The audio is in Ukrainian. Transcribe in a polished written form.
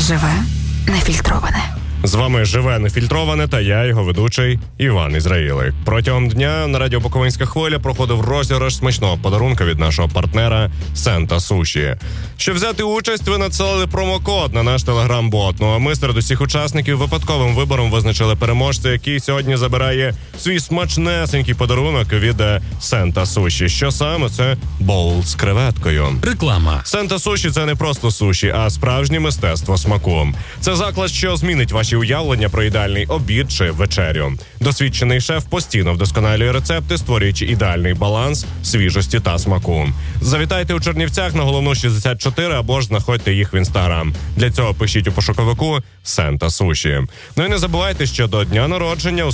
Живе нефільтроване. З вами «Живе нефільтроване» та я, його ведучий Іван Ізраїлик. Протягом дня на радіо Буковинська хвиля проходив розіграш смачного подарунка від нашого партнера Сента Суші. Щоб взяти участь, ви надсилали промокод на наш телеграм-бот. Ну а ми серед усіх учасників випадковим вибором визначили переможця, який сьогодні забирає свій смачнесенький подарунок від Сента Суші. Що саме? Це боул з креветкою. Реклама. Сента Суші – це не просто суші, а справжнє мистецтво смаку. Це заклад, що змінить ваші уявлення про ідеальний обід чи вечерю. Досвідчений шеф постійно вдосконалює рецепти, створюючи ідеальний баланс свіжості та смаку. Завітайте у Чернівцях на Головну 64 або ж знаходьте їх в Інстаграм. Для цього пишіть у пошуковику «Сента Суші». Ну і не забувайте, що до дня народження у